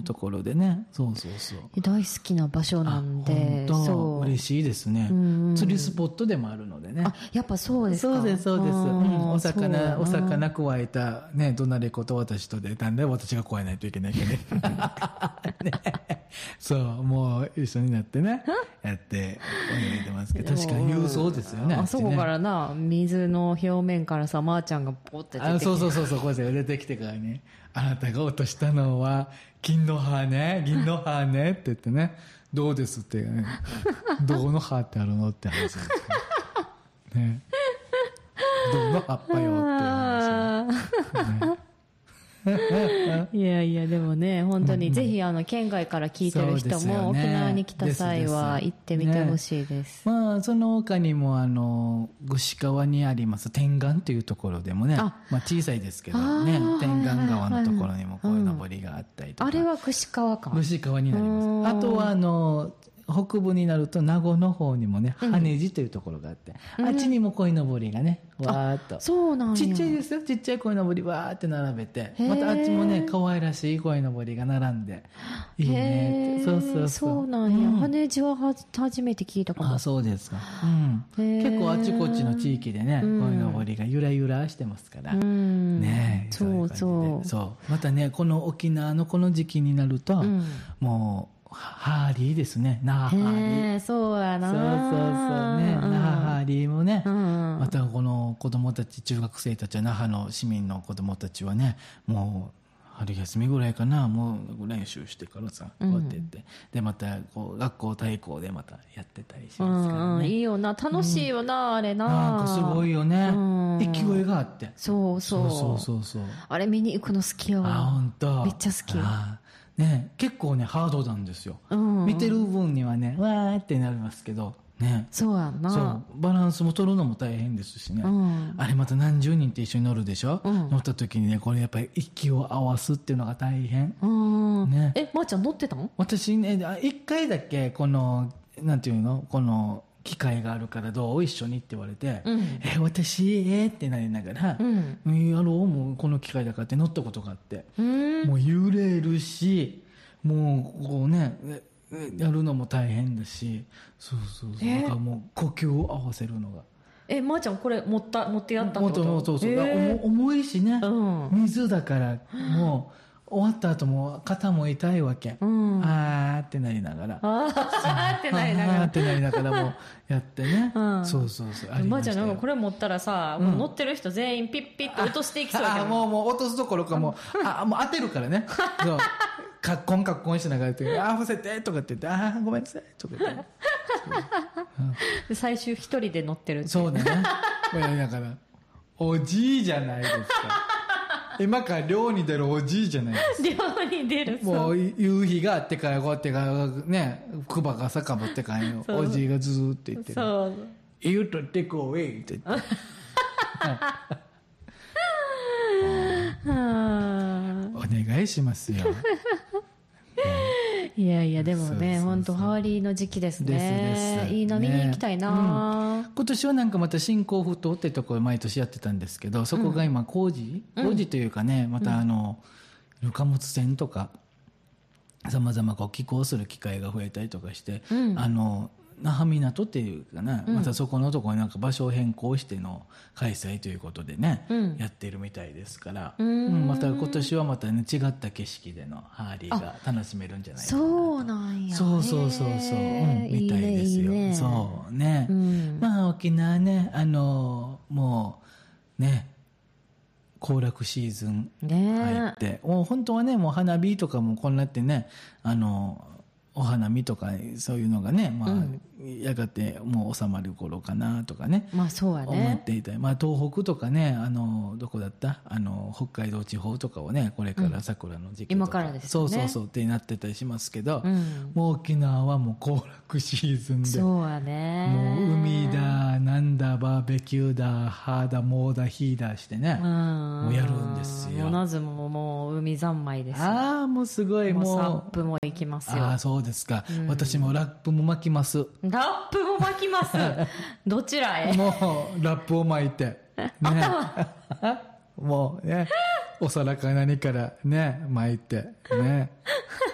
ところでね。そうそうそう。 大好きな場所なんで。 本当そう。 嬉しいですね。釣りスポットでもあるのでね。 やっぱそうですか。 そうです、そうです。お魚加えたね、ドナレコと私とで、なんで私が加えないといけないけどね。そう、もう一緒になってね、やって泳いでますけど、確かに勇壮ですよね。 あそこからな、水の表面からさ、まーちゃんがポッて出てきて。 そう、こうやって出てきてからね、あなたが落としたのは、銀の葉ねって言ってね、どうですってね、どこの葉ってあるのって話ですよ。ね。どこの葉っぱよっていう話、ね。 いやいや、でもね、本当にぜひ県外から聞いてる人も、沖縄に来た際は行ってみてほしいです。 まあ、その他にも串川にあります天眼というところでもね、まあ小さいですけどね、天眼川のところにもこういう登りがあったりとか。 あれは串川か。 串川になります。あとは北部になると名護の方にもね、羽地というところがあって、あっちにも鯉のぼりがね、わーっと。 そうなんや。 ちっちゃいですよ。ちっちゃい鯉のぼりわーって並べて、またあっちもね、可愛らしい鯉のぼりが並んで、いいねって。そうそうそう。 そうなんや。羽地は初めて聞いたかも。 そうですか。結構あちこちの地域でね、鯉のぼりがゆらゆらしてますから。ねえ。 そうそう。 そう。またね、この沖縄のこの時期になると、もう、ハーリーですね。那覇ハーリー。 そうやな。 そうね。那覇ハーリーもね。またこの子供たち、中学生たちは、那覇の市民の子供たちはね、もう、春休みぐらいかな、もう練習してからさ、こうやって言って。で、また、学校対抗でまたやってたりしますからね。 いいよな。楽しいよな、あれな。 なんかすごいよね。勢いがあって。 そう。あれ見に行くの好きよ。 本当。 めっちゃ好きよ。 ね、結構ね、ハードなんですよ。見てる分にはね、わーってなりますけど、ね。 そうやんな。 そう。バランスも取るのも大変ですしね。あれまた何十人って一緒に乗るでしょ、乗った時にね、これやっぱり息を合わすっていうのが大変。 ね。まーちゃん乗ってたの？ 私ね、一回だけ、なんていうの機会があるからどう一緒にって言われて、私、ってなりながら、やろう、もうこの機会だからって乗ったことがあって、もう揺れるし、もうこうね、やるのも大変だし、そう。だからもう呼吸を合わせるのが。 まーちゃんこれ持ってやったってこと？ そう。重いしね、水だから、もう、終わった後も肩も痛いわけ。あーってなりながら。 あーってなりながら。 あーってなりながらもやってね。そう。 まーちゃんなんかこれ持ったらさ、もう乗ってる人全員ピッピッと落としていきそうやけど。 もう落とすどころかもう当てるからね。そう。カッコンしながら言って、伏せてとかって言って、ごめんなさいとか言って。 最終一人で乗ってる。 そうだね。だから、おじいじゃないですか。今から漁に出るおじいじゃないですか。漁に出る。 もう夕日があってからこうやってね、クバがさかぶってからおじいがずーって言ってる。そう。言うとってこういって言って。お願いしますよ。 いや、でもね、本当ハーリーの時期ですね。いいな、見に行きたいな。 今年はなんかまた新興ふ頭ってところ毎年やってたんですけど、そこが今工事というかね、また貨物船とか、様々寄港する機会が増えたりとかして、那覇港っていうかな、またそこのところになんか場所を変更しての開催ということでね、やってるみたいですから、また今年はまたね、違った景色でのハーリーが楽しめるんじゃないかなと。 そうなんや。 そう、みたいですよ。そうね。まあ沖縄ね、もうね、行楽シーズン入って、もう本当はね、もう花火とかもこんなってね、お花見とかそういうのがね、まあ、やがてもう収まる頃かなとかね。 まあそうやね。 思っていたい。まあ東北とかね、どこだった北海道地方とかをね、これから桜の時期とか。 今からですよね。 そうってなってたりしますけど、もう沖縄はもう行楽シーズンで。 そうやね。 もう海だ、なんだ、バーベキューだ、ハーだ、モーだ、ヒーだしてね。もうやるんですよ。 なずもう海三昧ですよ。 もうすごいもう。 サップも行きますよ。 そうですか。私もラップも巻きます。 ラップも巻きます。どちらへ？ もう、ラップを巻いて。ね。もうね、お皿か何からね、巻いて。ね。